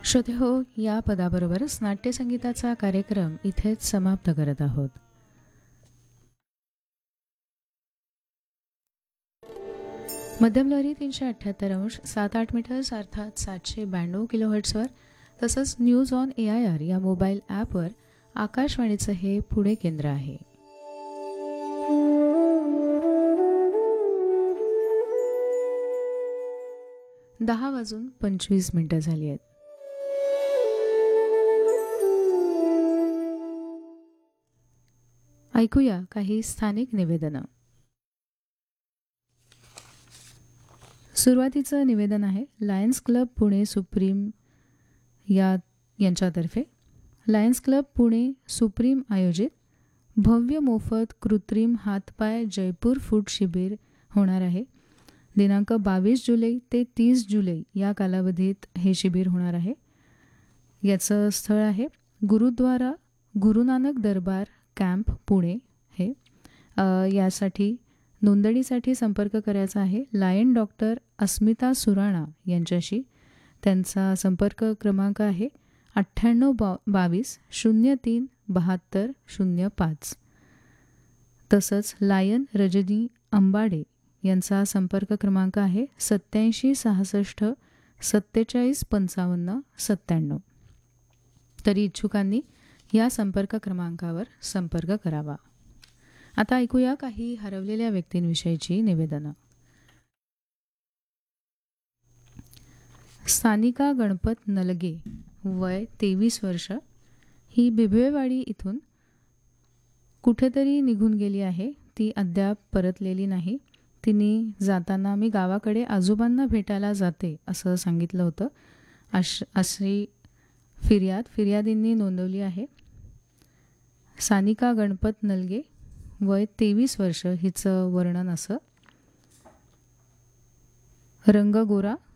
श्रोते हो, या पदाबरोबरच नाट्यसंगीताचा कार्यक्रम इथेच समाप्त करत आहोत. मध्यमलहरी 378 अंश 7-8 मीटर्स अर्थात 792 किलोहर्ट्झवर तसंच न्यूज ऑन AIR या मोबाईल ॲपवर आकाशवाणीचं हे पुणे केंद्र आहे. दहा वाजून 25 मिनिटं झाली आहेत. ऐकूया काही स्थानिक निवेदनं. सुरुवातीचं निवेदन आहे लायन्स क्लब पुणे सुप्रीम यांच्यातर्फे. लायन्स क्लब पुणे सुप्रीम आयोजित भव्य मोफत कृत्रिम हातपाय जयपूर फूड शिबिर होणार आहे. दिनांक 22 जुलै ते 30 जुलै या कालावधीत हे शिबिर होणार आहे. याचं स्थळ आहे गुरुद्वारा गुरुनानक दरबार कॅम्प पुणे. हे यासाठी नोंदणीसाठी संपर्क करायचा आहे लायन डॉक्टर अस्मिता सुराणा यांच्याशी. त्यांचा संपर्क क्रमांक आहे 9822 03 72 05. तसंच लायन रजनी अंबाडे यांचा संपर्क क्रमांक आहे 8766 47 55 97. तरी इच्छुकांनी या संपर्क क्रमांकावर संपर्क करावा. आता ऐकूया काही हरवलेल्या व्यक्तींविषयीची निवेदनं. सानिका गणपत नलगे, वय 23 वर्ष, ही बिभवेवाडी इथून कुठेतरी निघून गेली आहे. ती अद्याप परतलेली नाही. तिने जाताना मी गावाकडे आजोबांना भेटायला जाते असं सांगितलं होतं. अशी फिर्यादींनी नोंदवली आहे. सानिका गणपत नलगे, वय 23 वर्ष, हिचं वर्णन असं: रंग गोरा,